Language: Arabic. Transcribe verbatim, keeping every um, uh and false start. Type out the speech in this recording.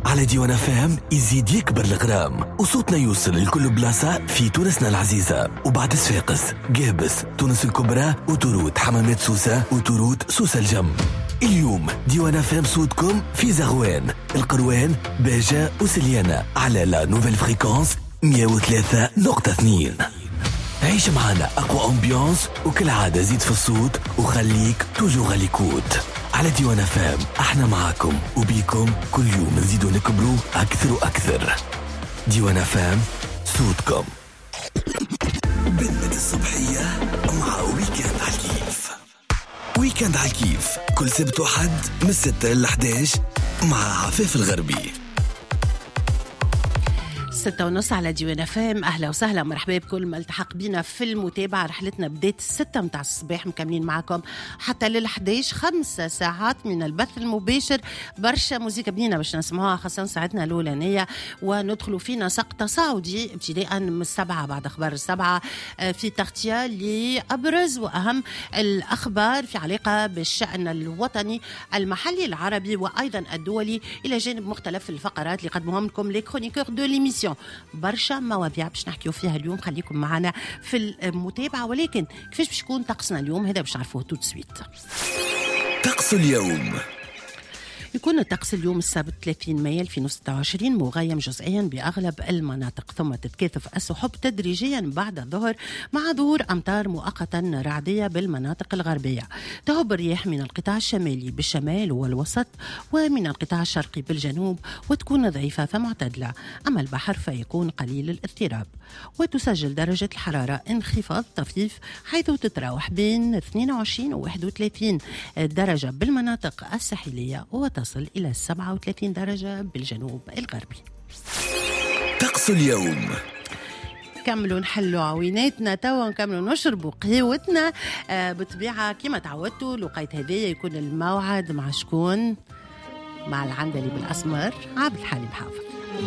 على ديوان اف ام يزيد يكبر الغرام وصوتنا يوصل لكل بلاصة في تونسنا العزيزة وبعد صفاقس قابس تونس الكبرى وتروت حمامات سوسة وتروت سوسة الجم. اليوم ديوان اف ام صوتكم في زغوان القروان باجة وسليانة على لا نوفيل فريكونس مية وثلاثة نقطة اثنين. عيش معنا أقوى أمبيانس وكل عادة زيد في الصوت وخليك توجو غاليكوت على ديوان فام. احنا معاكم وبيكم كل يوم نزيدو نكبروا أكثر وأكثر. ديوان فام صوتكم. بنت الصبحية مع ويكند على الكيف. ويكند على الكيف كل سبت وحد من ستة للحد عشر مع عفاف الغربي. ستة ونص على ديوان فام. أهلا وسهلا مرحبا بكل ما التحق بينا في المتابعة. رحلتنا بداية الستة متاع الصباح مكملين معكم حتى للحداش، خمسة ساعات من البث المباشر. برشا موسيقى بنينة باش نسمعوها خاصة ساعتنا الأولانية، وندخلوا فينا سق تصاعدي ابتداء من السبعة بعد أخبار السبعة في تغطية لأبرز وأهم الأخبار في علاقة بالشأن الوطني المحلي العربي وأيضا الدولي، إلى جانب مختلف الفقرات اللي قدموهم لكم لي كرونيكور دو ليميسيون. برشا مواضيع باش نحكيو فيها اليوم، خليكم معنا في المتابعة. ولكن كيفاش باش يكون طقسنا اليوم هذا باش نعرفوه تو سويت. طقس اليوم يكون الطقس اليوم السبت ثلاثين مايو ألفين وستة وعشرين مغيم جزئيا بأغلب المناطق، ثم تتكاثف السحب تدريجيا بعد الظهر مع ظهور أمطار مؤقتا رعدية بالمناطق الغربية. تهب الرياح من القطاع الشمالي بالشمال والوسط ومن القطاع الشرقي بالجنوب وتكون ضعيفة فمعتدلة، أما البحر فيكون قليل الاضطراب. وتسجل درجة الحرارة انخفاض طفيف حيث تتراوح بين اثنين وعشرين و واحد وثلاثين درجة بالمناطق الساحلية تصل إلى سبعة وثلاثين درجة بالجنوب الغربي. طقس اليوم كملوا نحلوا عويناتنا توا، نكملوا نشربوا قهوتنا آه بطبيعة كما تعودتوا. لقيت هذايا يكون الموعد مع شكون؟ مع العندلي بالأسمر عبد الحليم حافظ.